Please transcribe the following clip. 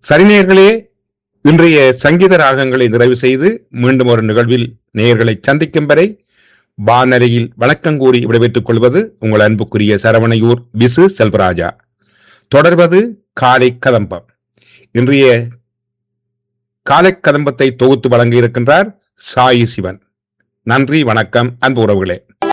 சரி நேயர்களே, இன்றைய சங்கீத ராகங்களை நிறைவு செய்து மீண்டும் ஒரு நிகழ்வில் நேயர்களை சந்திக்கும் வரை வானொலியில் வணக்கம் கூறி விடைபெற்றுக் கொள்வது உங்கள் அன்புக்குரிய சரவணையூர் பிசு செல்வராஜா. தொடர்வது காலை கதம்பம். இன்றைய காலை கதம்பத்தை தொகுத்து வழங்க இருக்கின்றார் சாயி சிவன். நன்றி, வணக்கம் அன்பு உறவுகளே.